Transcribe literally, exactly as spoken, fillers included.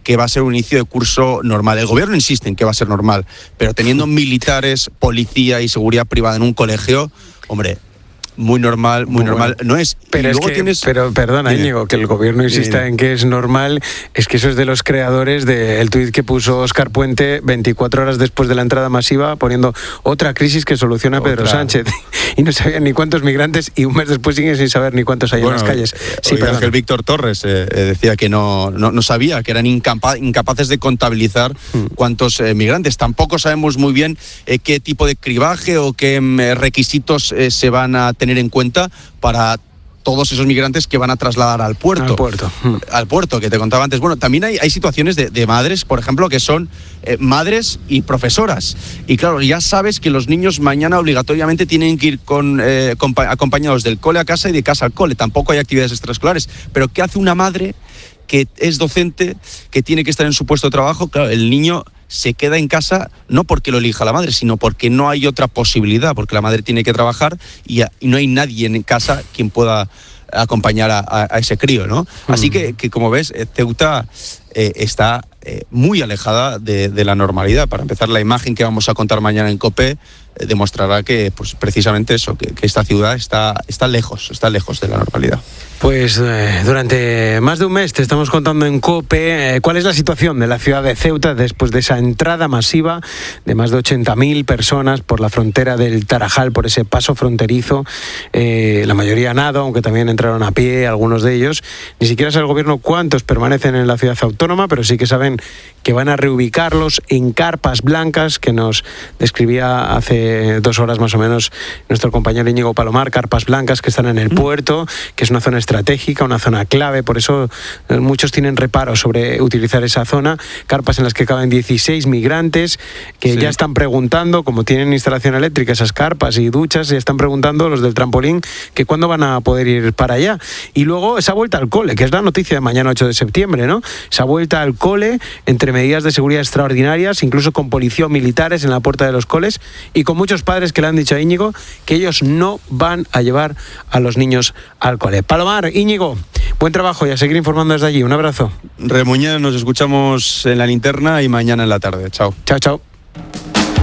que va a ser un inicio de curso normal. El gobierno insiste en que va a ser normal, pero teniendo militares, policía y seguridad privada en un colegio, hombre, muy normal, muy, muy normal bueno. no es. Pero, es que, tienes... pero perdona, Dime. Íñigo, que el gobierno insista en que es normal, es que eso es de los creadores del tuit que puso Óscar Puente veinticuatro horas después de la entrada masiva, poniendo otra crisis que soluciona otra. Pedro Sánchez. Y no sabían ni cuántos migrantes, y un mes después siguen sin saber ni cuántos hay bueno, en las calles. Sí, pero Ángel Víctor Torres eh, decía que no, no, no sabía, que eran incapa- incapaces de contabilizar hmm. cuántos eh, migrantes. Tampoco sabemos muy bien eh, qué tipo de cribaje o qué eh, requisitos eh, se van a tener en cuenta para todos esos migrantes que van a trasladar al puerto. Al puerto. Al puerto, que te contaba antes. Bueno, también hay, hay situaciones de, de madres, por ejemplo, que son eh, madres y profesoras. Y claro, ya sabes que los niños mañana obligatoriamente tienen que ir con, eh, compa- acompañados del cole a casa y de casa al cole. Tampoco hay actividades extraescolares. Pero ¿qué hace una madre que es docente, que tiene que estar en su puesto de trabajo? Claro, el niño se queda en casa no porque lo elija la madre, sino porque no hay otra posibilidad, porque la madre tiene que trabajar y, a, y no hay nadie en casa quien pueda acompañar a, a, a ese crío, ¿no? Mm. Así que, que, como ves, Ceuta eh, está eh, muy alejada de, de la normalidad. Para empezar, la imagen que vamos a contar mañana en COPE eh, demostrará que, pues, precisamente eso, que, que esta ciudad está, está lejos, está lejos de la normalidad. Pues eh, durante más de un mes te estamos contando en COPE eh, cuál es la situación de la ciudad de Ceuta después de esa entrada masiva de más de ochenta mil personas por la frontera del Tarajal, por ese paso fronterizo. Eh, la mayoría nado, aunque también entraron a pie algunos de ellos. Ni siquiera sabe el gobierno cuántos permanecen en la ciudad autónoma, pero sí que saben que van a reubicarlos en carpas blancas, que nos describía hace dos horas más o menos nuestro compañero Íñigo Palomar. Carpas blancas que están en el puerto, que es una zona estratégica, una zona clave, por eso muchos tienen reparos sobre utilizar esa zona. Carpas en las que caben dieciséis migrantes que sí. ya están preguntando, como tienen instalación eléctrica esas carpas y duchas, ya están preguntando los del trampolín que cuándo van a poder ir para allá. Y luego esa vuelta al cole, que es la noticia de mañana ocho de septiembre, ¿no? Esa vuelta al cole entre medidas de seguridad extraordinarias, incluso con policía o militares en la puerta de los coles, y con muchos padres que le han dicho a Íñigo que ellos no van a llevar a los niños al cole. Palomar, Íñigo, buen trabajo y a seguir informando desde allí. Un abrazo. Remuñán, nos escuchamos en la linterna y mañana en la tarde. Chao. Chao, chao.